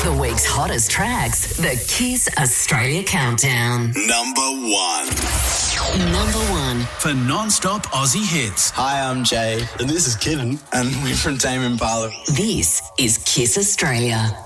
The week's hottest tracks, the Kiss Australia Countdown. Number 1. For non-stop Aussie hits. Hi, I'm Jay. And this is Kevin. And we're from Tame Impala. This is Kiss Australia.